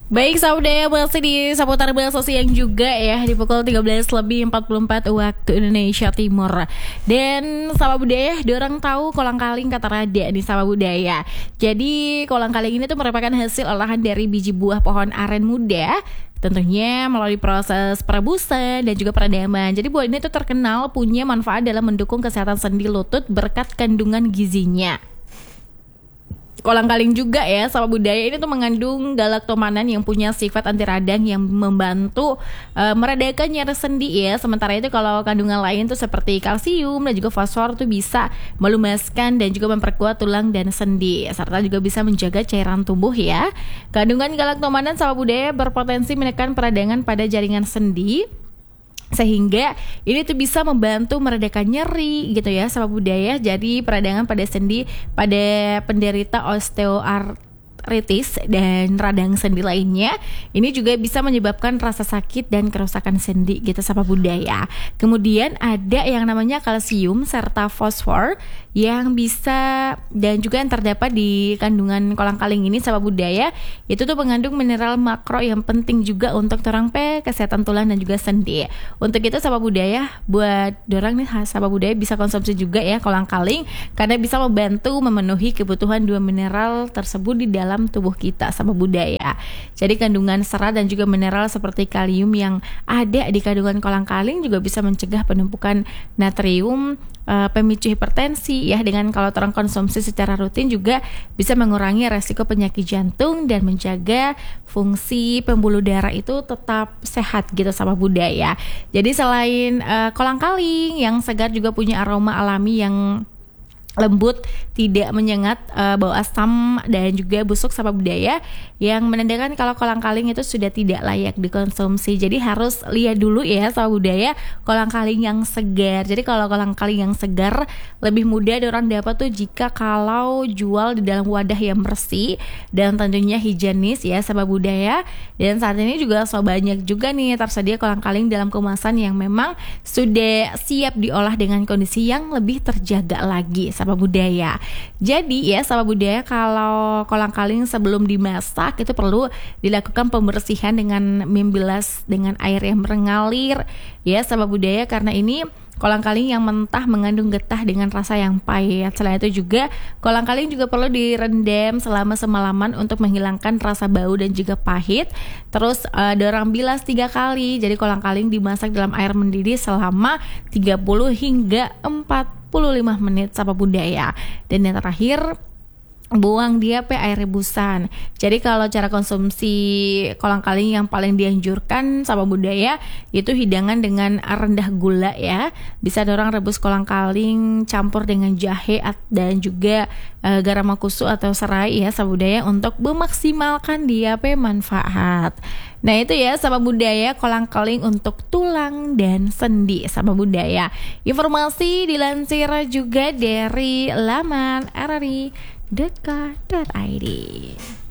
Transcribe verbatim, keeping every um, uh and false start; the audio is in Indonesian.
Baik, saudara, masih di seputar bahasa siang juga ya, di pukul tiga belas lebih empat puluh empat waktu Indonesia Timur. Dan sama budaya, dorang tahu kolang-kaling kata rada di sama budaya. Jadi kolang-kaling ini tuh merupakan hasil olahan dari biji buah pohon aren muda, tentunya melalui proses perebusan dan juga peredaman. Jadi buah ini tuh terkenal punya manfaat dalam mendukung kesehatan sendi lutut berkat kandungan gizinya. Kolang-kaling juga ya sama budaya ini tuh mengandung galaktomanan yang punya sifat anti radang yang membantu uh, meredakan nyeri sendi ya. Sementara itu kalau kandungan lain tuh seperti kalsium dan juga fosfor tuh bisa melumaskan dan juga memperkuat tulang dan sendi, serta juga bisa menjaga cairan tubuh ya. Kandungan galaktomanan sama budaya berpotensi menekan peradangan pada jaringan sendi, sehingga ini tuh bisa membantu meredakan nyeri gitu ya sama budaya. Jadi peradangan pada sendi pada penderita osteoartritis dan radang sendi lainnya ini juga bisa menyebabkan rasa sakit dan kerusakan sendi gitu sama budaya. Kemudian ada yang namanya kalsium serta fosfor yang bisa dan juga yang terdapat di kandungan kolang-kaling ini sama budaya itu tuh mengandung mineral makro yang penting juga untuk dorang pe kesehatan tulang dan juga sendi. Untuk itu sama budaya buat dorang nih sama budaya bisa konsumsi juga ya kolang-kaling karena bisa membantu memenuhi kebutuhan dua mineral tersebut di dalam tubuh kita sama budaya. Jadi kandungan serat dan juga mineral seperti kalium yang ada di kandungan kolang-kaling juga bisa mencegah penumpukan natrium, uh, pemicu hipertensi ya. Dengan kalau orang konsumsi secara rutin juga bisa mengurangi resiko penyakit jantung dan menjaga fungsi pembuluh darah itu tetap sehat gitu sama budaya. Jadi selain uh, kolang-kaling yang segar juga punya aroma alami yang lembut, tidak menyengat, uh, bau asam dan juga busuk sama budaya yang menandakan kalau kolang-kaling itu sudah tidak layak dikonsumsi. Jadi harus lihat dulu ya sama budaya kolang-kaling yang segar. Jadi kalau kolang-kaling yang segar lebih mudah orang dapat tuh jika kalau jual di dalam wadah yang bersih dan tentunya higienis ya sama budaya. Dan saat ini juga so banyak juga nih tersedia kolang-kaling dalam kemasan yang memang sudah siap diolah dengan kondisi yang lebih terjaga lagi sama budaya. Jadi ya sama budaya kalau kolang-kaling sebelum dimasak itu perlu dilakukan pembersihan dengan membilas dengan air yang mengalir ya sama budaya, karena ini kolang-kaling yang mentah mengandung getah dengan rasa yang pahit. Selain itu juga kolang-kaling juga perlu direndam selama semalaman untuk menghilangkan rasa bau dan juga pahit. Terus uh, dorang bilas tiga kali. Jadi kolang-kaling dimasak dalam air mendidih selama tiga puluh hingga empat puluh lima menit sama budaya. Dan yang terakhir, buang dia pe air rebusan. Jadi kalau cara konsumsi kolang-kaling yang paling dianjurkan sama budaya itu hidangan dengan rendah gula ya. Bisa dorang rebus kolang-kaling campur dengan jahe dan juga uh, garam makusu atau serai ya sama budaya untuk memaksimalkan dia pe manfaat. Nah itu ya sama budaya kolang-kaling untuk tulang dan sendi sama budaya. Informasi dilansir juga dari laman r r i dot co dot i d.